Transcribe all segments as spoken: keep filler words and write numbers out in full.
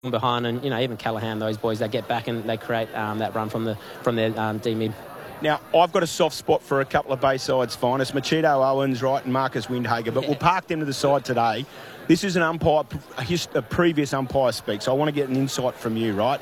behind, and you know even Callaghan, those boys, they get back and they create um, that run from the from their um, D mid. Now, I've got a soft spot for a couple of Bayside's finest, Machito Owens, right, and Marcus Windhager, but yeah. we'll park them to the side today. This is an umpire, a, hist- a previous umpire speak, so I want to get an insight from you, right?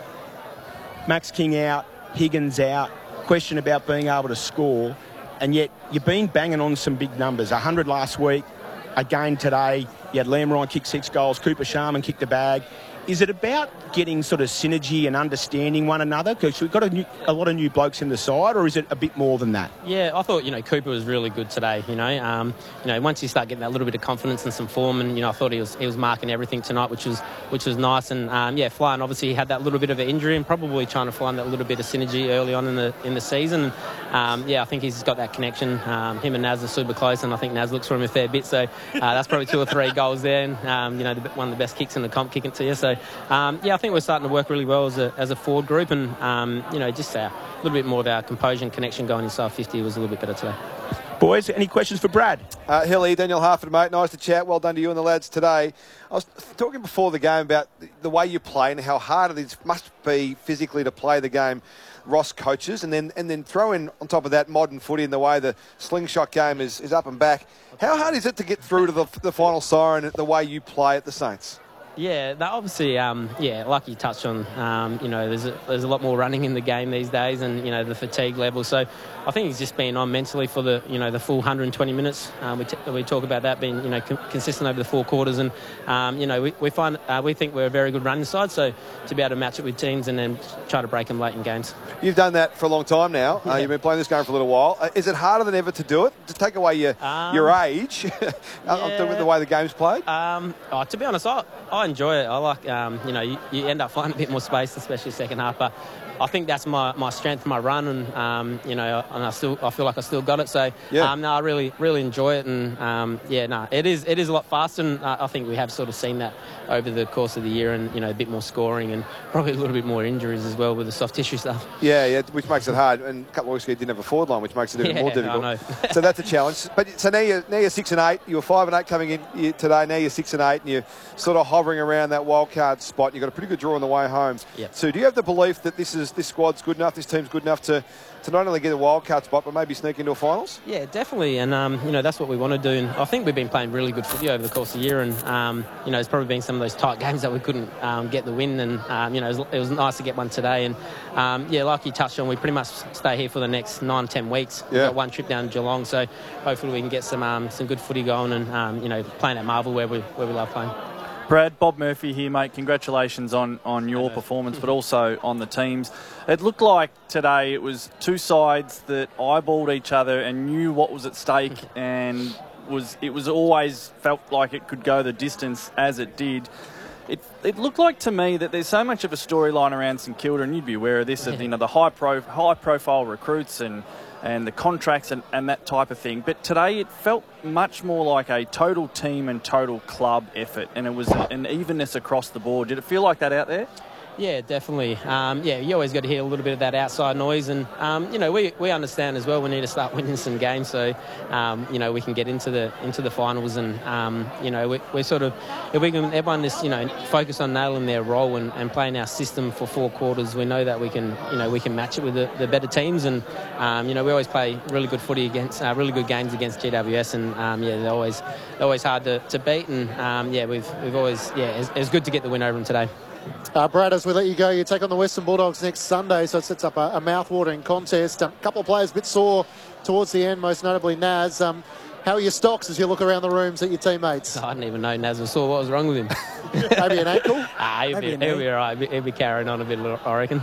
Max King out, Higgins out, question about being able to score, and yet you've been banging on some big numbers. one hundred last week, again today, you had Liam Ryan kick six goals, Cooper Sharman kicked the bag. Is it about getting sort of synergy and understanding one another? Because we've got a, new, a lot of new blokes in the side, or is it a bit more than that? Yeah, I thought, you know, Cooper was really good today, you know. Um, you know, once you start getting that little bit of confidence and some form, and, you know, I thought he was he was marking everything tonight, which was which was nice. And, um, yeah, Flying, obviously, he had that little bit of an injury and probably trying to find that little bit of synergy early on in the in the season. And, um, yeah, I think he's got that connection. Um, him and Naz are super close, and I think Naz looks for him a fair bit. So uh, that's probably two or three goals there. And, um, you know, the, one of the best kicks in the comp kicking to you. So, um, yeah, I think we're starting to work really well as a, as a forward group, and um, you know, just a little bit more of our composure and connection going inside fifty was a little bit better today. Boys, any questions for Brad? Uh, Hilly, Daniel Harford, mate, nice to chat. Well done to you and the lads today. I was talking before the game about the way you play and how hard it is, must be physically to play the game Ross coaches, and then and then throw in on top of that modern footy and the way the slingshot game is, is up and back. How hard is it to get through to the, the final siren the way you play at the Saints? Yeah, that obviously, um, yeah, like you touched on, um, you know, there's a, there's a lot more running in the game these days, and you know the fatigue level. So I think he's just been on mentally for the, you know, the full one hundred twenty minutes. Um, we, t- we talk about that being, you know, com- consistent over the four quarters, and um, you know we, we find uh, we think we're a very good running side. So to be able to match it with teams and then try to break them late in games. You've done that for a long time now. Yeah. Uh, you've been playing this game for a little while. Uh, is it harder than ever to do it? To take away your um, your age, yeah. the way the game's played? Um, oh, to be honest, I, I enjoy it. I like. Um, you know, you, you end up finding a bit more space, especially second half. But I think that's my, my strength, my run, and um, you know, and I still I feel like I still got it. So yeah. um, no, I really really enjoy it, and um, yeah, no, it is it is a lot faster, and uh, I think we have sort of seen that over the course of the year, and you know, a bit more scoring and probably a little bit more injuries as well with the soft tissue stuff. Yeah, yeah, which makes it hard. And a couple of weeks ago, you didn't have a forward line, which makes it even yeah, more difficult. I know. So that's a challenge. But so now you're now you're six and eight. You were five and eight coming in today. Now you're six and eight, and you're sort of hovering around that wild card spot. You've got a pretty good draw on the way home. Yep. So do you have the belief that this is this squad's good enough, this team's good enough to, to not only get a wild card spot, but maybe sneak into a finals? Yeah, definitely. And, um, you know, that's what we want to do. And I think we've been playing really good footy over the course of the year. And, um, you know, it's probably been some of those tight games that we couldn't um, get the win. And, um, you know, it was, it was nice to get one today. And, um, yeah, like you touched on, we pretty much stay here for the next nine, ten weeks. Yeah. We've got one trip down to Geelong. So hopefully we can get some um, some good footy going and, um, you know, playing at Marvel where we, where we love playing. Brad, Bob Murphy here, mate. Congratulations on, on your performance, but also on the teams. It looked like today it was two sides that eyeballed each other and knew what was at stake, and was it was always felt like it could go the distance as it did. It it looked like to me that there's so much of a storyline around St Kilda, and you'd be aware of this, of, you know, the high pro high profile recruits and and the contracts and, and that type of thing. But today it felt much more like a total team and total club effort, and it was an evenness across the board. Did it feel like that out there? Yeah, definitely. Um, yeah, you always got to hear a little bit of that outside noise, and um, you know we, we understand as well. We need to start winning some games so um, you know we can get into the into the finals, and um, you know we, we're sort of if we can everyone just you know focus on nailing their role and, and playing our system for four quarters. We know that we can you know we can match it with the, the better teams, and um, you know we always play really good footy against uh, really good games against G W S, and um, yeah they're always they're always hard to, to beat, and um, yeah we've we've always yeah it's, it's good to get the win over them today. Uh, Brad, as we let you go, you take on the Western Bulldogs next Sunday, so it sets up a, a mouth-watering contest. A couple of players a bit sore towards the end, most notably Naz. Um, how are your stocks as you look around the rooms at your teammates? I didn't even know Naz was sore. What was wrong with him? Maybe an ankle? Ah, he'll, Maybe be, he'll be all right. He'll be carrying on a bit, I reckon.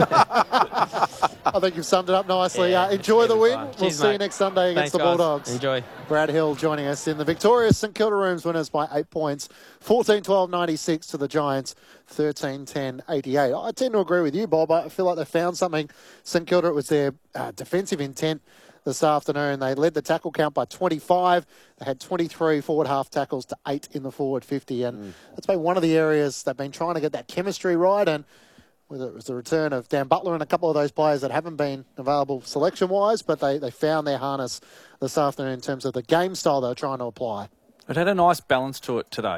I think you've summed it up nicely. Yeah, uh, enjoy the win. Fine. We'll Cheers, see mate. you next Sunday against Thanks, the guys. Bulldogs. Enjoy. Brad Hill joining us in the victorious St Kilda Rooms, winners by eight points, fourteen twelve ninety-six to the Giants, thirteen ten eighty-eight. I tend to agree with you, Bob. I feel like they found something. St Kilda, it was their uh, defensive intent this afternoon. They led the tackle count by twenty-five. They had twenty-three forward half tackles to eight in the forward fifty. And mm. that's been one of the areas they've been trying to get that chemistry right. And whether it was the return of Dan Butler and a couple of those players that haven't been available selection-wise, but they, they found their harness this afternoon in terms of the game style they were trying to apply. It had a nice balance to it today.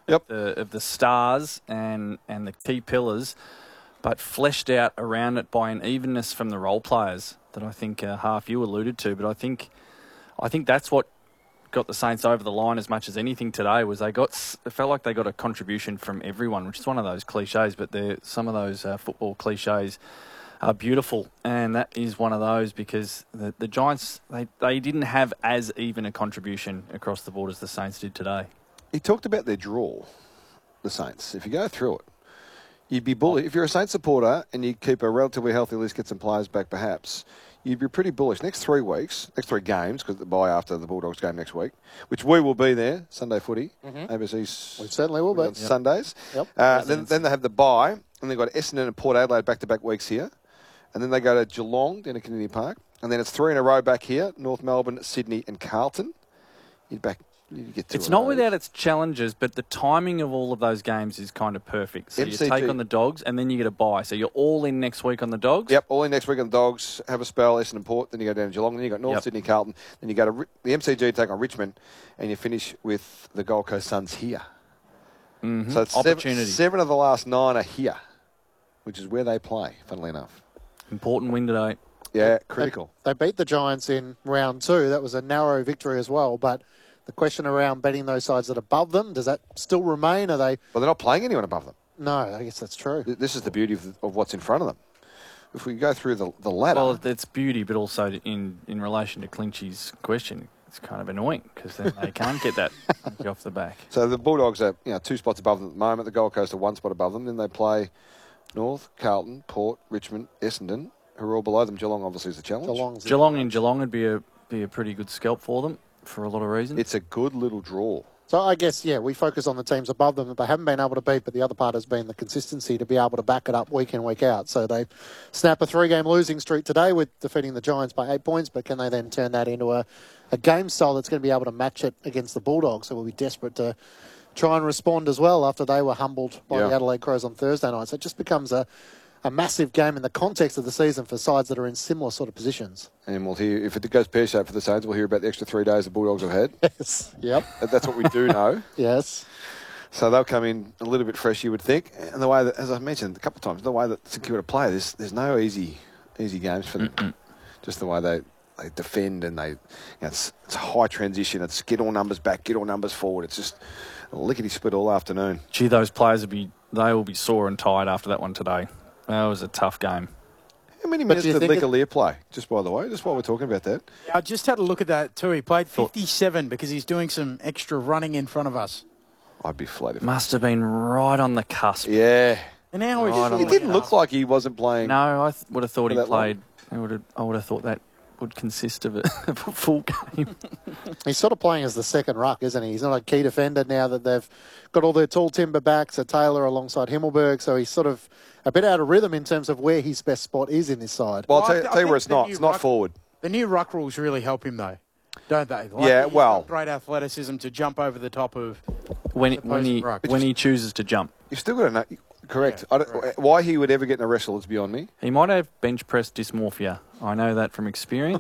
Yep. of, the, of the stars and, and the key pillars, but fleshed out around it by an evenness from the role players that I think uh, half you alluded to. But I think I think that's what got the Saints over the line as much as anything today. Was they got it felt like they got a contribution from everyone, which is one of those cliches. But they're, some of those uh, football cliches are beautiful, and that is one of those because the, the Giants they, they didn't have as even a contribution across the board as the Saints did today. He talked about their draw, the Saints. If you go through it, you'd be bullish. If you're a Saints supporter and you keep a relatively healthy list, get some players back perhaps, you'd be pretty bullish. Next three weeks, next three games, because the bye after the Bulldogs game next week, which we will be there, Sunday footy, Mm-hmm. A B C's. We certainly will be. On Yep. Sundays. Yep. Uh, then, then they have the bye, and they've got Essendon and Port Adelaide back-to-back weeks here. And then they go to Geelong down at Community Park. And then it's three in a row back here, North Melbourne, Sydney and Carlton. You'd back... You get It's not without its challenges, but the timing of all of those games is kind of perfect. So M C G. you take on the Dogs, and then you get a bye. So you're all in next week on the Dogs. Yep, all in next week on the Dogs, have a spell, Essendon Port, then you go down to Geelong, then you got North Yep. Sydney, Carlton, then you go to Ri- the M C G, take on Richmond, and you finish with the Gold Coast Suns here. Mm-hmm. So it's seven, Opportunity. seven of the last nine are here, which is where they play, funnily enough. Important win today. Yeah, critical. They beat the Giants in round two. That was a narrow victory as well, but the question around betting those sides that are above them, does that still remain? Are they... Well, they're not playing anyone above them. No, I guess that's true. Th- This is the beauty of, the, of what's in front of them. If we go through the, the ladder... Well, it's beauty, but also in, in relation to Clinchy's question, it's kind of annoying because then they can't get that off the back. So the Bulldogs are you know two spots above them at the moment. The Gold Coast are one spot above them. Then they play North, Carlton, Port, Richmond, Essendon, who are all below them. Geelong obviously is the challenge. Geelong's Geelong in Geelong would be a be a pretty good scalp for them for a lot of reasons. It's a good little draw. So I guess, yeah, we focus on the teams above them that they haven't been able to beat, but the other part has been the consistency to be able to back it up week in, week out. So they snap a three-game losing streak today with defeating the Giants by eight points, but can they then turn that into a, a game style that's going to be able to match it against the Bulldogs? So we'll be desperate to try and respond as well after they were humbled by Yeah. the Adelaide Crows on Thursday night. So it just becomes a, a massive game in the context of the season for sides that are in similar sort of positions. And we'll hear, if it goes pear-shaped for the Saints, we'll hear about the extra three days the Bulldogs have had. Yes. Yep. That- That's what we do know. Yes. So they'll come in a little bit fresh, you would think. And the way that, as I mentioned a couple of times, the way that St Kilda play, there's, there's no easy easy games for them. Mm-mm. Just the way they, they defend and they, you know, it's, it's a high transition. It's get all numbers back, get all numbers forward. It's just a lickety-split all afternoon. Gee, those players will be they will be sore and tired after that one today. That was a tough game. How many But minutes do you did think it- Lecalier play, just by the way, just while we're talking about that? I just had a look at that too. He played fifty-seven because he's doing some extra running in front of us. I'd be flat. Must have been right on the cusp. Yeah. And now he's Right on It the didn't look like he wasn't playing. No, I th- would have thought For he that long. played. I would have. I would have thought that would consist of a, of a full game. He's sort of playing as the second ruck, isn't he? He's not a key defender now that they've got all their tall timber backs, so Taylor alongside Himmelberg, so he's sort of a bit out of rhythm in terms of where his best spot is in this side. Well, I'll Well, tell, I you- th- tell you I where think it's the not. new It's not ruck- forward. The new ruck rules really help him though, don't they? Like, Yeah, he's well- got great athleticism to jump over the top of. when The when he post ruck. when he chooses to jump, You've still got to know. Correct. Yeah, I don't, correct. Why he would ever get in a wrestle is beyond me. he might have bench press dysmorphia. I know that from experience.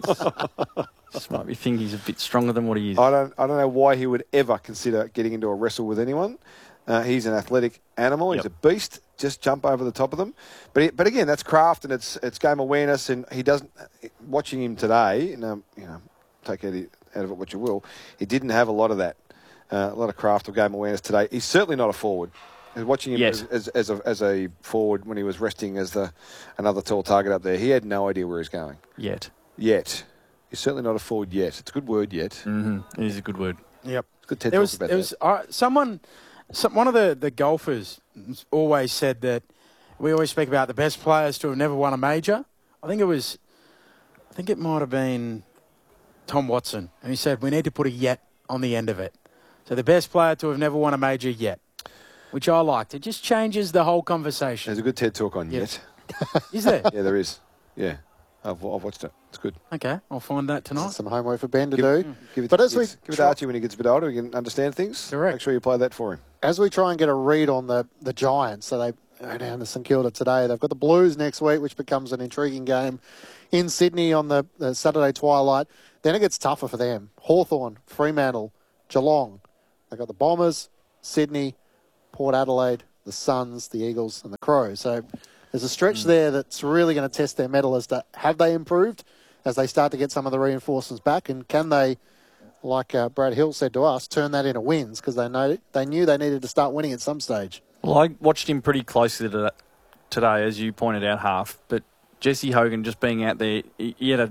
Just might be think he's a bit stronger than what he is. I don't. I don't know why he would ever consider getting into a wrestle with anyone. Uh, he's an athletic animal. He's Yep. a beast. Just jump over the top of them. But he, but again, that's craft and it's it's game awareness. And he doesn't. Watching him today, and um, you know, take out, out of it what you will. He didn't have a lot of that. Uh, a lot of craft or game awareness today. He's certainly not a forward. I was watching him Yes. as, as, as, a, as a forward when he was resting as the another tall target up there. He had no idea where he's going Yet. yet. He's certainly not a forward yet. It's a good word yet. Mm-hmm. It is a good word. Yep. It's good TED There talk was about there that. was uh, someone, some, one of the the golfers always said that we always speak about the best players to have never won a major. I think it was, I think it might have been Tom Watson, and he said we need to put a yet on the end of it. So the best player to have never won a major yet, which I liked. It just changes the whole conversation. There's a good TED talk on Yeah. yet. Is there? Yeah, there is. Yeah, I've, I've watched it. It's good. Okay, I'll find that tonight. Some homework for Ben to Give- do. Give it, But to as we kids. give it to try- Archie when he gets a bit older. He can understand things. Correct. Make sure you play that for him. As we try and get a read on the, the Giants, so they go down to St Kilda today. They've got the Blues next week, which becomes an intriguing game in Sydney on the, the Saturday twilight. Then it gets tougher for them. Hawthorn, Fremantle, Geelong. They've got the Bombers, Sydney, Port Adelaide, the Suns, the Eagles, and the Crows. So there's a stretch mm. there that's really going to test their mettle as to have they improved as they start to get some of the reinforcements back, and can they, like uh, Brad Hill said to us, turn that into wins, because they know they knew they needed to start winning at some stage. Well, I watched him pretty closely today, as you pointed out, half, but Jesse Hogan just being out there, he, he had a